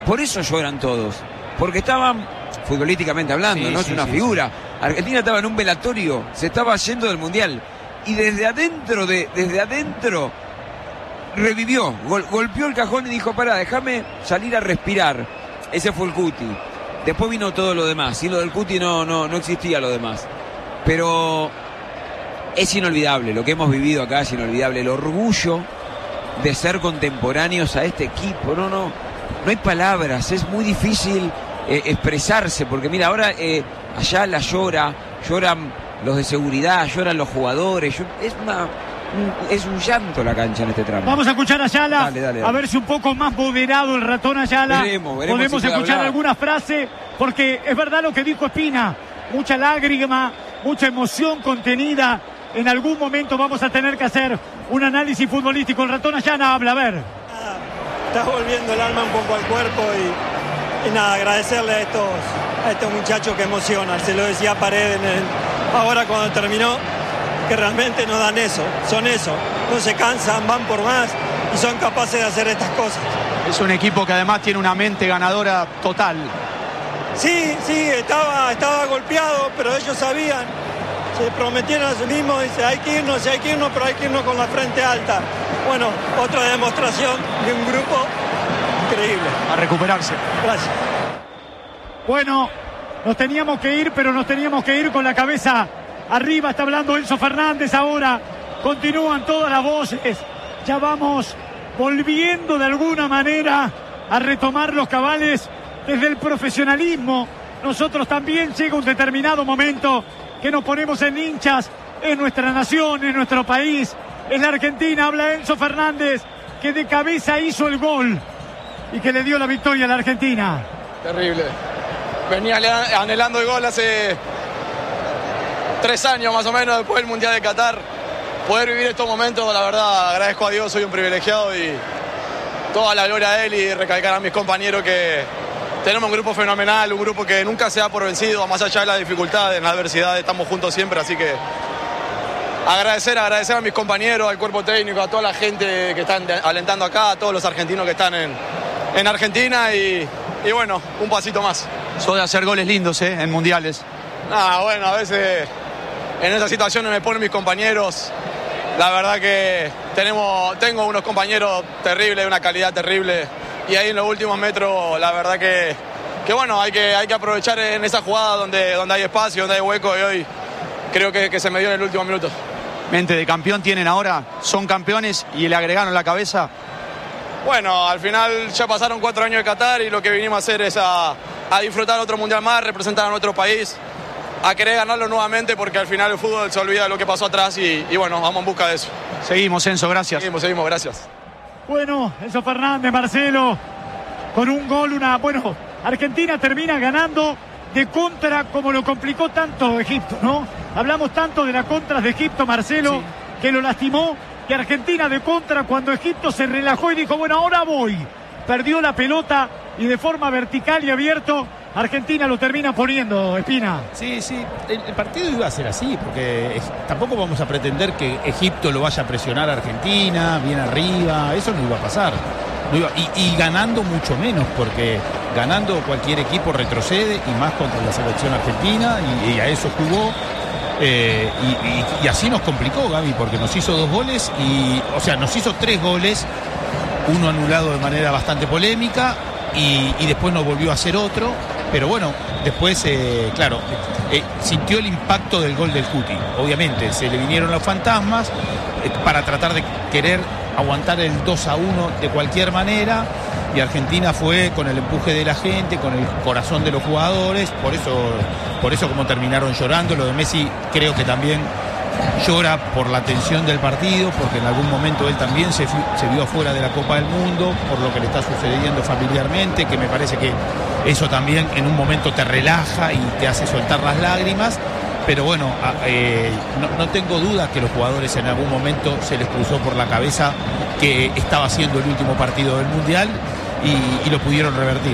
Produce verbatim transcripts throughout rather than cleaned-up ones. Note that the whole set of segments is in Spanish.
Por eso lloran todos, porque estaban, futbolísticamente hablando, sí, no sí, es una sí, figura. Sí. Argentina estaba en un velatorio, se estaba yendo del Mundial. Y desde adentro, de, desde adentro, revivió, gol, golpeó el cajón y dijo, pará, déjame salir a respirar. Ese fue el Cuti. Después vino todo lo demás. Sin lo del Cuti no, no, no existía lo demás. Pero es inolvidable, lo que hemos vivido acá es inolvidable. El orgullo de ser contemporáneos a este equipo, no, no, no hay palabras, es muy difícil eh, expresarse, porque mira, ahora eh, allá la llora, lloran los de seguridad, lloran los jugadores, yo, es una un, es un llanto la cancha en este tramo. Vamos a escuchar a Ayala, dale, dale, dale. a ver si un poco más moderado el ratón Ayala. Veremos, veremos podemos si escuchar hablar. alguna frase, porque es verdad lo que dijo Espina, mucha lágrima, mucha emoción contenida. En algún momento vamos a tener que hacer un análisis futbolístico. El ratón Ayala habla, a ver. Nada, está volviendo el alma un poco al cuerpo y, y nada, agradecerle a estos, a estos muchachos que emocionan. Se lo decía Paredes en el, ahora cuando terminó, que realmente no dan eso, son eso. No se cansan, van por más y son capaces de hacer estas cosas. Es un equipo que además tiene una mente ganadora total. Sí, sí, estaba, estaba golpeado, pero ellos sabían. Se prometieron a sí mismos, dice, hay que irnos, hay que irnos, pero hay que irnos con la frente alta. Bueno, otra demostración de un grupo increíble. A recuperarse. Gracias. Bueno, nos teníamos que ir, pero nos teníamos que ir con la cabeza arriba. Está hablando Enzo Fernández ahora. Continúan todas las voces. Ya vamos volviendo de alguna manera a retomar los cabales desde el profesionalismo. Nosotros también llega un determinado momento que nos ponemos en hinchas, en nuestra nación, en nuestro país, en la Argentina. Habla Enzo Fernández, que de cabeza hizo el gol y que le dio la victoria a la Argentina. Terrible. Venía anhelando el gol hace tres años más o menos después del Mundial de Qatar. Poder vivir estos momentos, la verdad, agradezco a Dios, soy un privilegiado y toda la gloria a él, y recalcar a mis compañeros que tenemos un grupo fenomenal, un grupo que nunca se da por vencido, más allá de las dificultades, en la adversidad, estamos juntos siempre, así que agradecer, agradecer a mis compañeros, al cuerpo técnico, a toda la gente que están alentando acá, a todos los argentinos que están en, en Argentina y, y bueno, un pasito más. Sos de hacer goles lindos, ¿eh? En mundiales. Ah, bueno, a veces en esas situaciones me ponen mis compañeros. La verdad que tenemos, tengo unos compañeros terribles, de una calidad terrible. Y ahí en los últimos metros, la verdad que, que bueno, hay que, hay que aprovechar en esa jugada donde, donde hay espacio, donde hay hueco. Y hoy creo que, que se me dio en el último minuto. Mente de campeón tienen ahora, son campeones y le agregaron la cabeza. Bueno, al final ya pasaron cuatro años de Qatar y lo que vinimos a hacer es a, a disfrutar otro mundial más, representar a nuestro país, a querer ganarlo nuevamente, porque al final el fútbol se olvida de lo que pasó atrás y, y bueno, vamos en busca de eso. Seguimos, Enzo, gracias. Seguimos, seguimos, gracias. Bueno, Enzo Fernández, Marcelo, con un gol, una... Bueno, Argentina termina ganando de contra, como lo complicó tanto Egipto, ¿no? Hablamos tanto de las contras de Egipto, Marcelo, sí, que lo lastimó, que Argentina de contra, cuando Egipto se relajó y dijo, bueno, ahora voy. Perdió la pelota y de forma vertical y abierto, Argentina lo termina poniendo, Espina. Sí, sí, el, el partido iba a ser así, porque es, tampoco vamos a pretender que Egipto lo vaya a presionar a Argentina, bien arriba, eso no iba a pasar. No iba, y, y ganando mucho menos, porque ganando cualquier equipo retrocede, y más contra la selección argentina, y, y a eso jugó. Eh, y, y, y así nos complicó, Gaby, porque nos hizo dos goles, y, o sea, nos hizo tres goles, uno anulado de manera bastante polémica, y, y después nos volvió a hacer otro. Pero bueno, después, eh, claro, eh, sintió el impacto del gol del Cuti. Obviamente, se le vinieron los fantasmas eh, para tratar de querer aguantar el dos a uno de cualquier manera. Y Argentina fue con el empuje de la gente, con el corazón de los jugadores. Por eso, por eso como terminaron llorando. Lo de Messi creo que también llora por la tensión del partido, porque en algún momento él también se, se vio afuera de la Copa del Mundo, por lo que le está sucediendo familiarmente, que me parece que eso también en un momento te relaja y te hace soltar las lágrimas. Pero bueno, eh, no, no tengo duda que los jugadores en algún momento se les cruzó por la cabeza que estaba siendo el último partido del Mundial y, y lo pudieron revertir.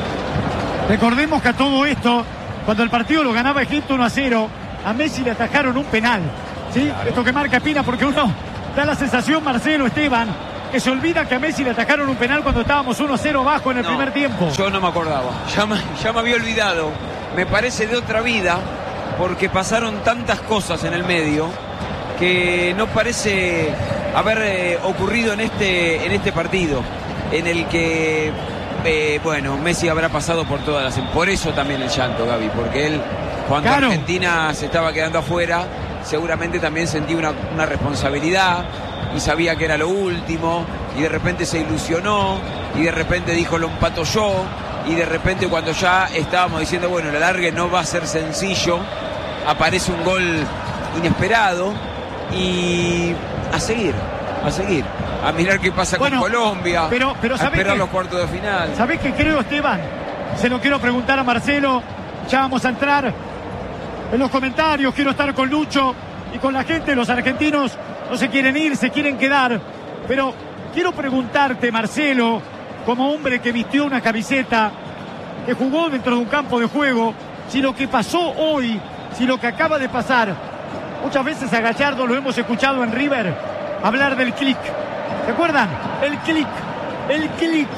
Recordemos que a todo esto, cuando el partido lo ganaba Egipto uno a cero, a Messi le atajaron un penal, ¿sí? Claro. Esto que marca Espina, porque uno da la sensación, Marcelo, Esteban, que se olvida que a Messi le atacaron un penal cuando estábamos uno a cero abajo en el No, primer tiempo. Yo no me acordaba, ya me, ya me había olvidado. Me parece de otra vida, porque pasaron tantas cosas en el medio que no parece haber eh, ocurrido en este, en este partido, en el que, eh, bueno, Messi habrá pasado por todas las... Por eso también el llanto, Gaby, porque él, cuando Claro. Argentina se estaba quedando afuera, seguramente también sentía una, una responsabilidad y sabía que era lo último, y de repente se ilusionó, y de repente dijo, lo empato yo, y de repente cuando ya estábamos diciendo, bueno, la largue no va a ser sencillo, aparece un gol inesperado, y a seguir, a seguir, a mirar qué pasa Bueno, con Colombia, pero- pero a ¿sabés esperar qué? los cuartos de final. ¿Sabés qué creo, Esteban? Se lo quiero preguntar a Marcelo. Ya vamos a entrar en los comentarios. Quiero estar con Lucho y con la gente. Los argentinos no se quieren ir, se quieren quedar. Pero quiero preguntarte, Marcelo, como hombre que vistió una camiseta, que jugó dentro de un campo de juego, si lo que pasó hoy, si lo que acaba de pasar, muchas veces a Gallardo lo hemos escuchado en River hablar del clic. ¿Se acuerdan? El clic, el clic.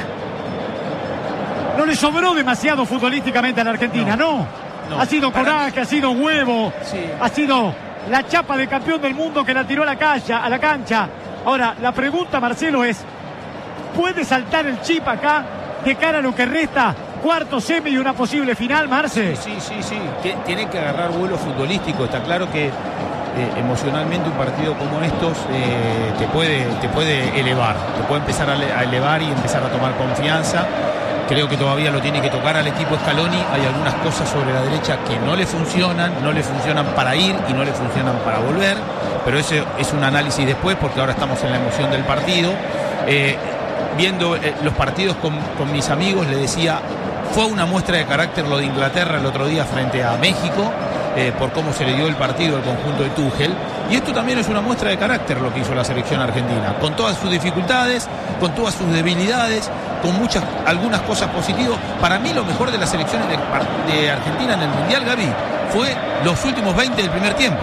No le sobró demasiado futbolísticamente a la Argentina, ¿no? No, ha sido para coraje, ha sido huevo, Sí. ha sido la chapa de campeón del mundo que la tiró a la cancha, a la cancha. Ahora, la pregunta, Marcelo, es: ¿puede saltar el chip acá de cara a lo que resta? Cuarto, semi y una posible final, Marce. Sí, sí, sí. T- Tiene que agarrar vuelo futbolístico. Está claro que eh, emocionalmente un partido como estos eh, te puede, te puede elevar. Te puede empezar a, le- a elevar y empezar a tomar confianza. Creo que todavía lo tiene que tocar al equipo Scaloni. Hay algunas cosas sobre la derecha que no le funcionan, no le funcionan para ir y no le funcionan para volver. Pero ese es un análisis después, porque ahora estamos en la emoción del partido. Eh, viendo eh, los partidos con, con mis amigos, le decía, fue una muestra de carácter lo de Inglaterra el otro día frente a México, eh, por cómo se le dio el partido al conjunto de Tuchel. Y esto también es una muestra de carácter lo que hizo la selección argentina, con todas sus dificultades, con todas sus debilidades, con muchas, algunas cosas positivas. Para mí lo mejor de la selección de, de Argentina en el Mundial, Gaby, fue los últimos veinte del primer tiempo.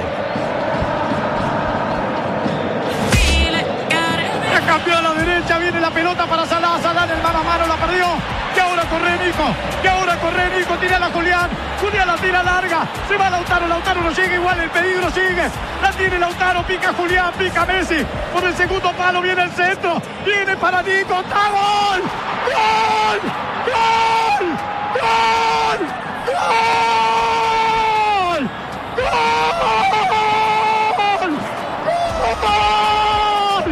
La cambió a la derecha, viene la pelota para Salah, Salah en el mano a mano, la perdió. Que ahora corre Nico, que ahora corre Nico, tira a Julián, Julián la tira larga, se va Lautaro, Lautaro no llega igual, el peligro sigue, la tiene Lautaro, pica Julián, pica Messi, por el segundo palo viene el centro, viene para Nico, ¡está gol! ¡Gol! ¡Gol! ¡Gol! ¡Gol! ¡Gol! ¡Gol!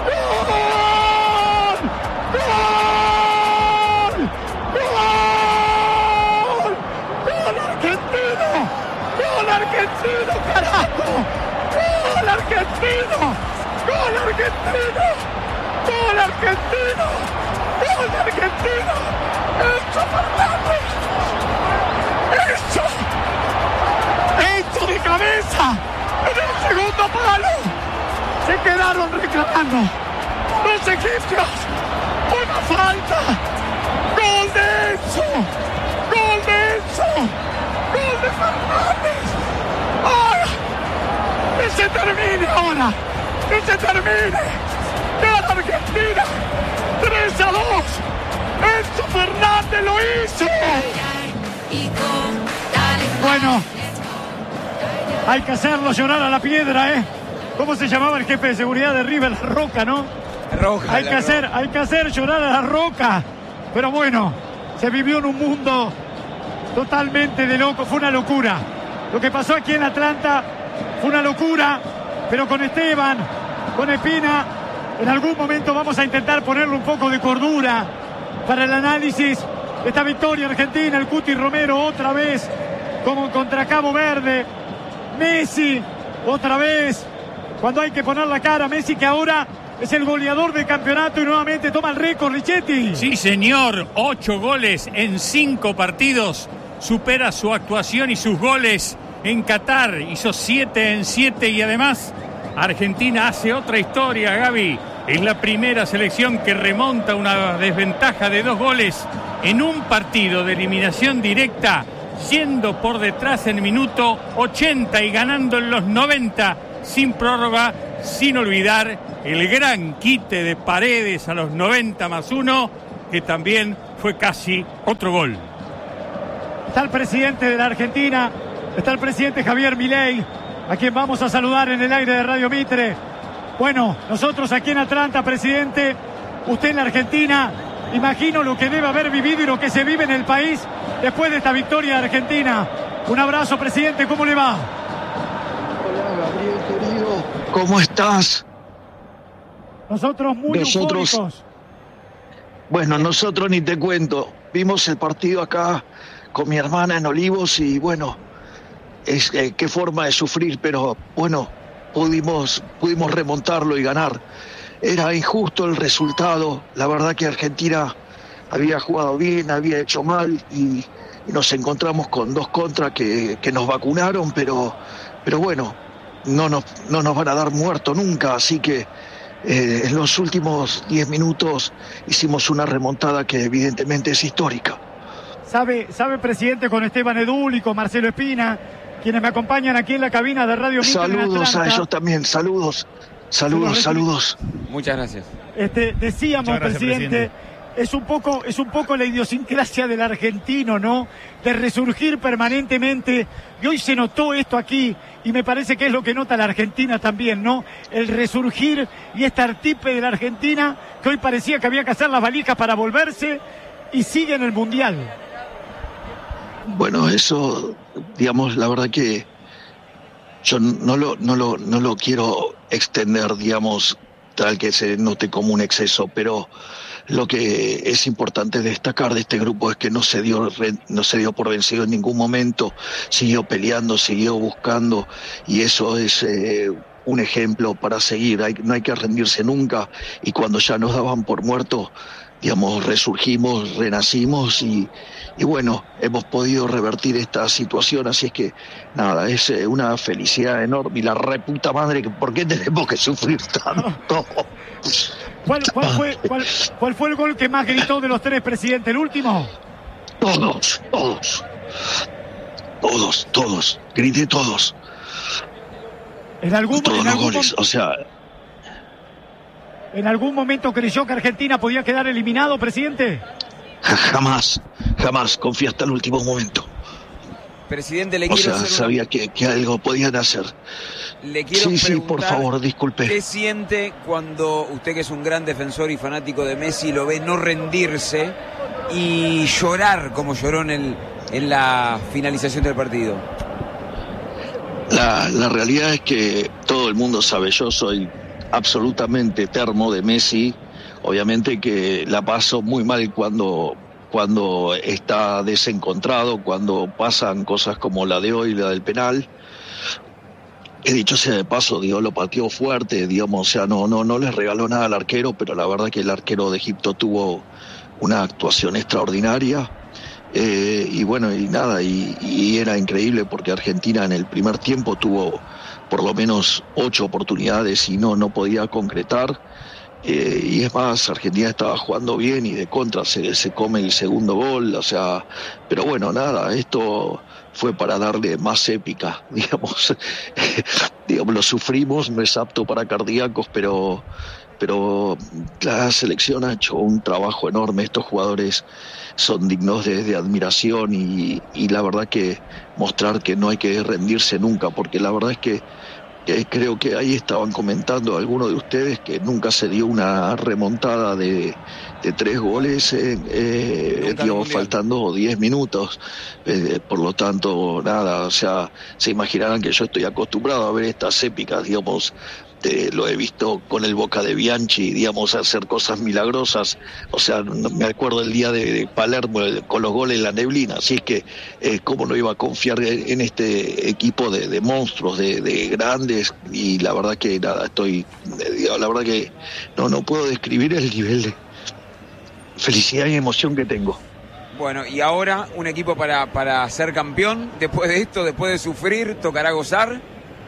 ¡Gol argentino, carajo! ¡Gol argentino! ¡Gol argentino! ¡Gol argentino! ¡Gol argentino! ¡Enzo Fernández! ¡Enzo! ¡Enzo de cabeza! ¡En el segundo palo! Se quedaron reclamando los egipcios. ¡Una falta! ¡Gol de Enzo! ¡Gol de Enzo! ¡Gol de Fernández! ¡Ahora! ¡Que se termine ahora! ¡Que se termine! ¡Gana Argentina! ¡tres a dos! ¡Enzo Fernández lo hizo! Bueno, hay que hacerlo llorar a la piedra, ¿eh? ¿Cómo se llamaba el jefe de seguridad de River? La Roca, ¿no? Roja, Hay la que Roja. hacer, hay que hacer llorar a la Roca. Pero bueno, se vivió en un mundo totalmente de loco, fue una locura. Lo que pasó aquí en Atlanta fue una locura, pero con Esteban, con Espina, en algún momento vamos a intentar ponerle un poco de cordura para el análisis de esta victoria argentina. El Cuti Romero otra vez, como contra Cabo Verde. Messi, otra vez, cuando hay que poner la cara, Messi que ahora es el goleador del campeonato y nuevamente toma el récord, Richetti. Sí, señor, ocho goles en cinco partidos, supera su actuación y sus goles en Qatar, hizo siete en siete y además Argentina hace otra historia, Gaby. Es la primera selección que remonta una desventaja de dos goles en un partido de eliminación directa, yendo por detrás en el minuto ochenta y ganando en los noventa sin prórroga, sin olvidar el gran quite de Paredes a los noventa más uno, que también fue casi otro gol. Está el presidente de la Argentina, está el presidente Javier Milei, a quien vamos a saludar en el aire de Radio Mitre. Bueno, nosotros aquí en Atlanta, presidente, usted en la Argentina, imagino lo que debe haber vivido y lo que se vive en el país después de esta victoria de Argentina. Un abrazo, presidente, ¿cómo le va? Hola, Gabriel, querido, ¿cómo estás? Nosotros muy nosotros, eufóricos. Bueno, nosotros ni te cuento. Vimos el partido acá con mi hermana en Olivos y bueno, es eh, qué forma de sufrir, pero bueno, pudimos, pudimos remontarlo y ganar. Era injusto el resultado. La verdad que Argentina había jugado bien, había hecho mal y, y nos encontramos con dos contras que, que nos vacunaron, pero, pero bueno, no nos, no nos van a dar muerto nunca, así que Eh, en los últimos diez minutos hicimos una remontada que evidentemente es histórica. Sabe, sabe, presidente, con Esteban Edul y con Marcelo Espina, quienes me acompañan aquí en la cabina de Radio Mitre. Saludos a ellos también, saludos, saludos, saludos. Muchas gracias. Este, decíamos, Muchas gracias, presidente, presidente. Es un poco, es un poco la idiosincrasia del argentino, ¿no? De resurgir permanentemente. Y hoy se notó esto aquí, y me parece que es lo que nota la Argentina también, ¿no? El resurgir y esta artípe de la Argentina, que hoy parecía que había que hacer las valijas para volverse, y sigue en el Mundial. Bueno, eso, digamos, la verdad que yo no lo, no lo, no lo quiero extender, digamos, tal que se note como un exceso, pero lo que es importante destacar de este grupo es que no se dio no se dio por vencido en ningún momento, siguió peleando, siguió buscando, y eso es eh, un ejemplo para seguir. Hay, no hay que rendirse nunca, y cuando ya nos daban por muertos, digamos, resurgimos, renacimos y, y bueno, hemos podido revertir esta situación, así es que nada, es eh, una felicidad enorme, y la reputa madre, que ¿por qué tenemos que sufrir tanto? ¿Cuál, cuál, fue, cuál, ¿Cuál fue el gol que más gritó de los tres, presidente? ¿El último? Todos, todos. Todos, todos. Grité todos. ¿En algún, todos en los algún goles, o sea... ¿En algún momento creyó que Argentina podía quedar eliminado, presidente? Jamás, jamás. Confía hasta el último momento. Presidente, le o quiero sea, hacer sabía una... que, que algo podían hacer. Le quiero sí, sí, por preguntar, favor, disculpe. ¿qué siente cuando usted, que es un gran defensor y fanático de Messi, lo ve no rendirse y llorar como lloró en, el, en la finalización del partido? La, la realidad es que todo el mundo sabe, yo soy absolutamente termo de Messi. Obviamente que la paso muy mal cuando... cuando está desencontrado, cuando pasan cosas como la de hoy, la del penal. He dicho sea de paso, digo, lo pateó fuerte, digamos, o sea, no, no, no les regaló nada al arquero, pero la verdad que el arquero de Egipto tuvo una actuación extraordinaria. Eh, y bueno, y nada, y, y era increíble porque Argentina en el primer tiempo tuvo por lo menos ocho oportunidades y no, no podía concretar. Eh, y es más, Argentina estaba jugando bien y de contra se, se come el segundo gol, o sea, pero bueno, nada, esto fue para darle más épica, digamos, digamos, lo sufrimos, no es apto para cardíacos, pero, pero la selección ha hecho un trabajo enorme, estos jugadores son dignos de, de admiración y, y la verdad que mostrar que no hay que rendirse nunca, porque la verdad es que Eh, creo que ahí estaban comentando algunos de ustedes que nunca se dio una remontada de, de tres goles, eh, eh, digamos, faltando diez minutos. Eh, por lo tanto, nada, o sea, se imaginarán que yo estoy acostumbrado a ver estas épicas, digamos, de, lo he visto con el Boca de Bianchi, digamos, hacer cosas milagrosas. O sea, no, me acuerdo el día de, de Palermo con los goles en la neblina, así es que eh, cómo no iba a confiar en, en este equipo de, de monstruos, de, de grandes, y la verdad que nada, estoy, eh, la verdad que no, no puedo describir el nivel de felicidad y emoción que tengo. Bueno, y ahora un equipo para, para ser campeón, después de esto, después de sufrir, ¿tocará gozar?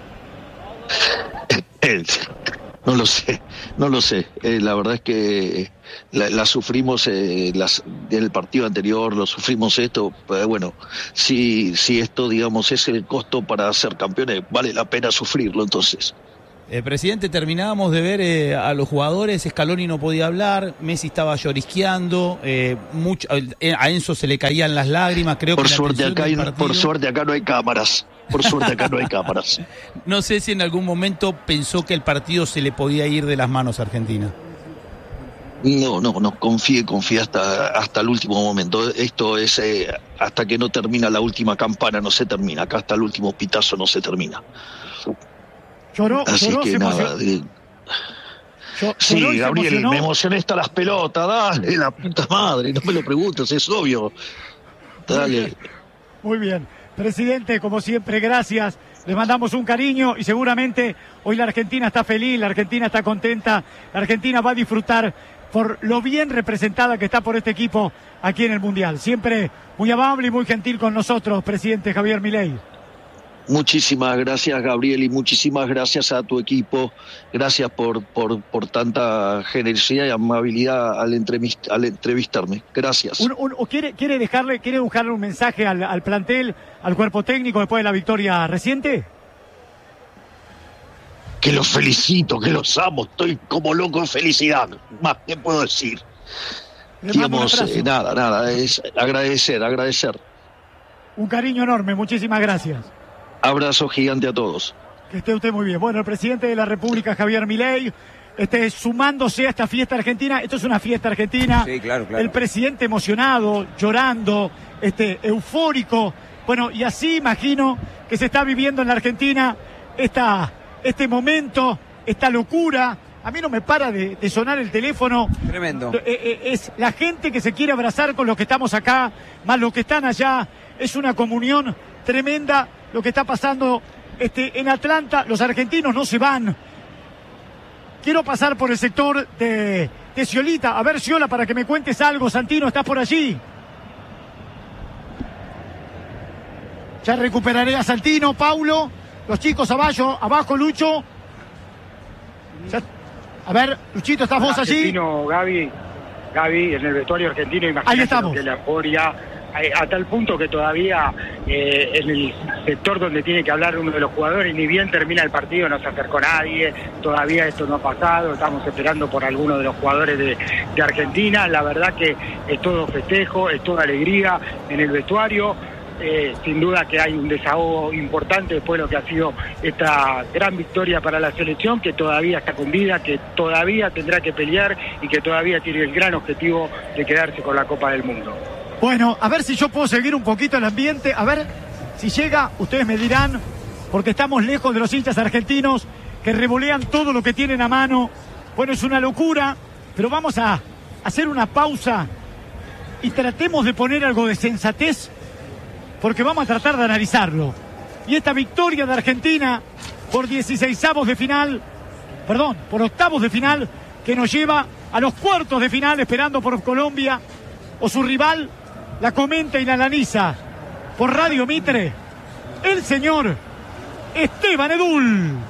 Eh, no lo sé, no lo sé. Eh, la verdad es que la, la sufrimos eh, las, en el partido anterior, lo sufrimos esto. Pero bueno, si, si esto, digamos, es el costo para ser campeones, vale la pena sufrirlo entonces. Eh, presidente, terminábamos de ver eh, a los jugadores, Scaloni no podía hablar, Messi estaba llorisqueando, eh, mucho, eh, a Enzo se le caían las lágrimas, creo por que suerte la acá hay, partido... por suerte acá no hay cámaras, por suerte acá no hay cámaras. No sé si en algún momento pensó que el partido se le podía ir de las manos a Argentina. No, no, no, confíe, confíe hasta, hasta el último momento. Esto es, eh, hasta que no termina la última campana no se termina, acá hasta el último pitazo no se termina. Lloró, Así lloró, que se nada. Eh, Yo, sí, lloró y se Gabriel, emocionó. me emocioné hasta las pelotas, dale, la puta madre, no me lo preguntes, es obvio. Dale. Muy bien. Presidente, como siempre, gracias. Les mandamos un cariño y seguramente hoy la Argentina está feliz, la Argentina está contenta, la Argentina va a disfrutar por lo bien representada que está por este equipo aquí en el Mundial. Siempre muy amable y muy gentil con nosotros, presidente Javier Milei. Muchísimas gracias, Gabriel, y muchísimas gracias a tu equipo. Gracias por, por, por tanta generosidad y amabilidad al, entrevist, al entrevistarme. Gracias. Un, un, ¿quiere, quiere, dejarle, ¿Quiere dejarle un mensaje al, al plantel, al cuerpo técnico después de la victoria reciente? Que los felicito, que los amo. Estoy como loco en felicidad. Más, ¿qué puedo decir? Digamos, eh, nada, nada. Es agradecer, agradecer. Un cariño enorme. Muchísimas gracias. Abrazo gigante a todos. Que esté usted muy bien. Bueno, el presidente de la República, Javier Milei, este, sumándose a esta fiesta argentina. Esto es una fiesta argentina. Sí, claro, claro. El presidente emocionado, llorando, este, eufórico. Bueno, y así imagino que se está viviendo en la Argentina esta, este momento, esta locura. A mí no me para de, de sonar el teléfono. Tremendo. Eh, eh, es la gente que se quiere abrazar con los que estamos acá, más los que están allá. Es una comunión tremenda lo que está pasando este, en Atlanta. Los argentinos no se van. Quiero pasar por el sector de, de Sciolita. A ver, Sciola, para que me cuentes algo. Santino, ¿estás por allí? Ya recuperaré a Santino, Paulo. Los chicos abajo, abajo, Lucho. Ya, a ver, Luchito, ¿estás vos allí? Argentino, Gaby, Gaby, en el vestuario argentino, imagínate que la euforia, a, a tal punto que todavía eh, en el sector donde tiene que hablar uno de los jugadores, ni bien termina el partido, no se acercó nadie, todavía esto no ha pasado, estamos esperando por alguno de los jugadores de, de Argentina. La verdad que es todo festejo, es toda alegría en el vestuario. Eh, sin duda que hay un desahogo importante después de lo que ha sido esta gran victoria para la selección, que todavía está con vida, que todavía tendrá que pelear y que todavía tiene el gran objetivo de quedarse con la Copa del Mundo. Bueno, a ver si yo puedo seguir un poquito el ambiente, a ver si llega, ustedes me dirán, porque estamos lejos de los hinchas argentinos que revolean todo lo que tienen a mano. Bueno, es una locura, pero vamos a hacer una pausa y tratemos de poner algo de sensatez, porque vamos a tratar de analizarlo. Y esta victoria de Argentina por dieciseisavos de final, perdón, por octavos de final, que nos lleva a los cuartos de final, esperando por Colombia o su rival, la comenta y la analiza por Radio Mitre el señor Esteban Edul.